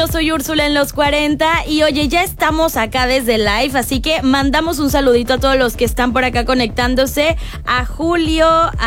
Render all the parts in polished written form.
Yo soy Úrsula en los 40 y oye, ya estamos acá desde live, así que mandamos un saludito a todos los que están por acá conectándose, a Julio,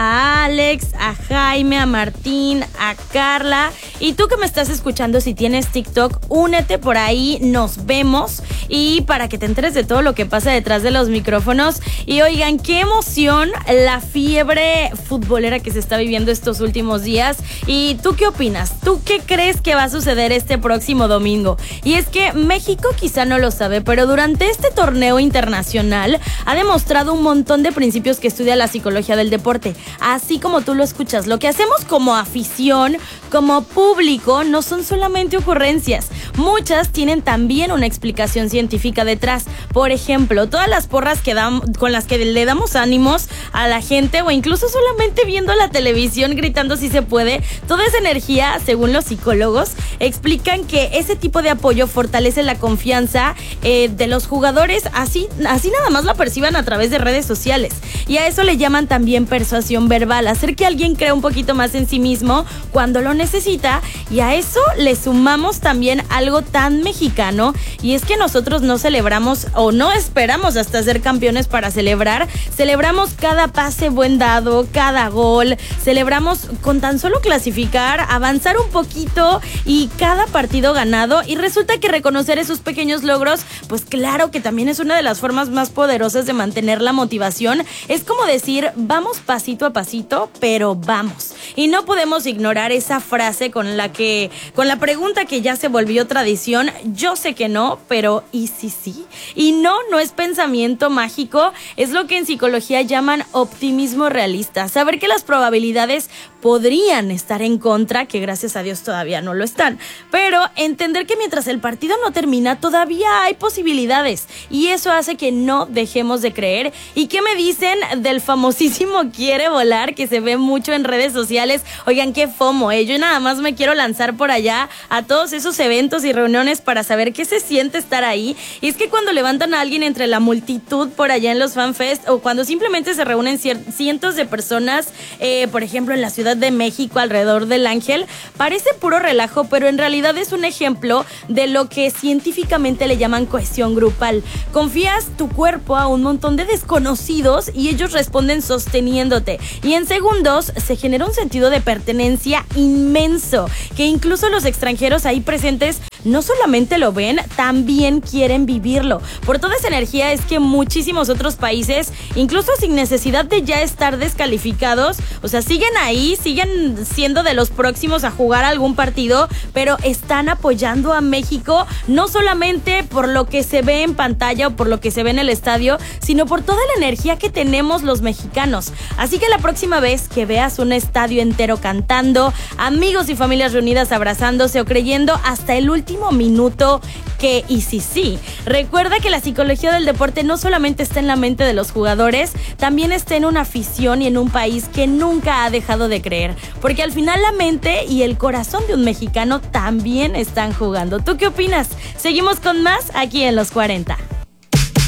a Alex, a Jaime, a Martín, a Carla. Y tú que me estás escuchando, si tienes TikTok, únete por ahí, nos vemos y para que te enteres de todo lo que pasa detrás de los micrófonos. Y oigan, qué emoción la fiebre futbolera que se está viviendo estos últimos días. ¿Y tú qué opinas? ¿Tú qué crees que va a suceder este próximo domingo? Y es que México quizá no lo sabe, pero durante este torneo internacional ha demostrado un montón de principios que estudia la psicología del deporte. Así como tú lo escuchas, lo que hacemos como afición, como público, no son solamente ocurrencias. Muchas tienen también una explicación científica detrás. Por ejemplo, todas las porras con las que le damos ánimos a la gente o incluso solamente viendo la televisión gritando si se puede, toda esa energía, según los psicólogos, explican que ese tipo de apoyo fortalece la confianza de los jugadores, así nada más la perciban a través de redes sociales. Y a eso le llaman también persuasión verbal, hacer que alguien crea un poquito más en sí mismo cuando lo necesita. Y a eso le sumamos también algo tan mexicano, y es que nosotros no celebramos o no esperamos hasta ser campeones para celebrar. Celebramos cada pase buen dado, cada gol, celebramos con tan solo clasificar, avanzar un poquito y cada partido ganado. Y resulta que reconocer esos pequeños logros, pues claro que también es una de las formas más poderosas de mantener la motivación. Es como decir, vamos pasito a pasito, pero vamos. Y no podemos ignorar esa frase con la pregunta que ya se volvió tradición: yo sé que no, pero ¿y si sí? Y no es pensamiento mágico, es lo que en psicología llaman optimismo realista. Saber que las probabilidades podrían estar en contra, que gracias a Dios todavía no lo están, pero entender que mientras el partido no termina, todavía hay posibilidades, y eso hace que no dejemos de creer. ¿Y qué me dicen del famosísimo Quiere Volar, que se ve mucho en redes sociales? Oigan, qué FOMO, yo nada más me quiero lanzar por allá a todos esos eventos y reuniones para saber qué se siente estar ahí. Y es que cuando levantan a alguien entre la multitud por allá en los FanFest, o cuando simplemente se reúnen cientos de personas, por ejemplo en la Ciudad de México alrededor del Ángel, parece puro relajo, pero en realidad es un ejemplo de lo que científicamente le llaman cohesión grupal. Confías tu cuerpo a un montón de desconocidos y ellos responden sosteniéndote, y en segundos se genera un sentido de pertenencia inmenso, que incluso los extranjeros ahí presentes no solamente lo ven, también quieren vivirlo. Por toda esa energía es que muchísimos otros países, incluso sin necesidad de ya estar descalificados, o sea, siguen ahí, siguen siendo de los próximos a jugar algún partido, pero están apoyando a México, no solamente por lo que se ve en pantalla o por lo que se ve en el estadio, sino por toda la energía que tenemos los mexicanos. Así que la próxima vez que veas un estadio entero cantando, amigos y familias reunidas abrazándose o creyendo hasta el último minuto que y sí, recuerda que la psicología del deporte no solamente está en la mente de los jugadores, también está en una afición y en un país que nunca ha dejado de creer, porque al final la mente y el corazón de un mexicano también están jugando. ¿Tú qué opinas? Seguimos con más aquí en los 40.